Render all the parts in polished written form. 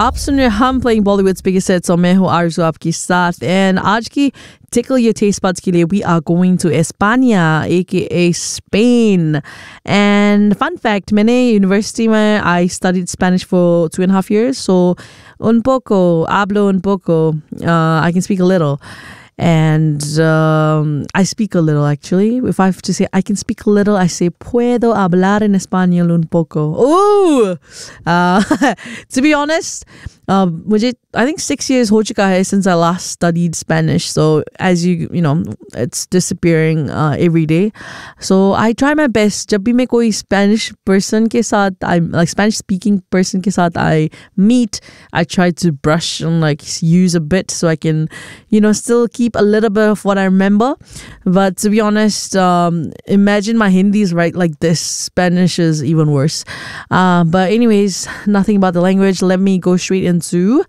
आप सुन रहे हैं हम प्लेइंग बॉलीवुड्स बिगेस्ट हिट्स और मैं हूँ आरज़ू आपके साथ एंड आज की tickle your taste buds के लिए we are going to España aka Spain and fun fact मैंने यूनिवर्सिटी में I studied Spanish for 2.5 years so un poco hablo un poco I can speak a little and I speak a little actually. If I have to say I can speak a little, I say puedo hablar en español un poco. Ooh! To be honest, मुझे I think 6 years हो चुका है since I last studied Spanish. So as you know, it's disappearing every day. So I try my best. जब भी मैं कोई Spanish person के साथ, like Spanish speaking person के साथ I meet, I try to brush and like use a bit so I can, still keep a little bit of what I remember. But to be honest, imagine my Hindi is right like this. Spanish is even worse. But anyways, nothing about the language. Let me go straight into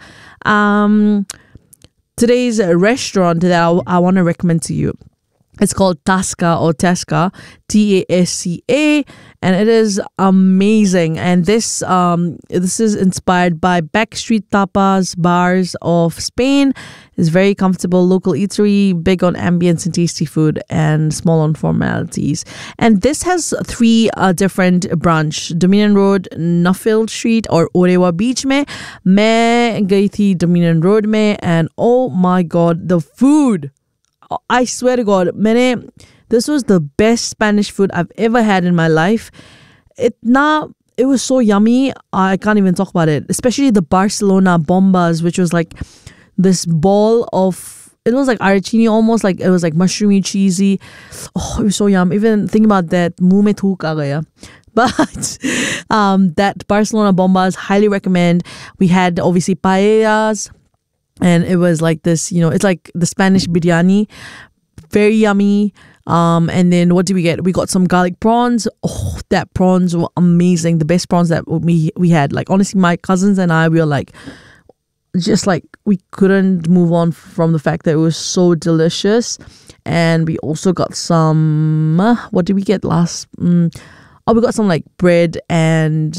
today's restaurant that I want to recommend to you. It's called Tasca or Tasca, Tasca, and it is amazing. And this is inspired by backstreet tapas bars of Spain. It's very comfortable local eatery, big on ambience and tasty food, and small on formalities. And this has 3 different branch: Dominion Road, Nuffield Street, or Orewa Beach में. मैं गई थी Dominion Road में, and oh my god, the food! I swear to God, this was the best Spanish food I've ever had in my life. It was so yummy. I can't even talk about it. Especially the Barcelona bombas, which was like this ball of, it was like arancini almost, like it was like mushroomy, cheesy. Oh, it was so yum. Even thinking about that, muh mein thuk aa gaya. But that Barcelona bombas, highly recommend. We had obviously paellas. And it was like this, it's like the Spanish biryani, very yummy. And then what did we get? We got some garlic prawns. Oh, that prawns were amazing. The best prawns that we had. Like, honestly, my cousins and I, we were like, just like, we couldn't move on from the fact that it was so delicious. And we also got some, what did we get last? We got some like bread and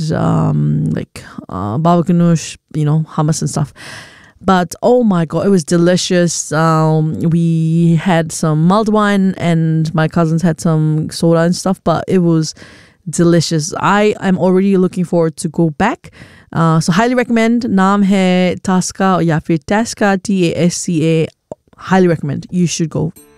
baba ganoush, hummus and stuff. But oh my god, it was delicious. We had some mulled wine and my cousins had some soda and stuff, but it was delicious. I am already looking forward to go back. So highly recommend. Naam hai Tasca or ya fir Tasca, Tasca. Highly recommend. You should go.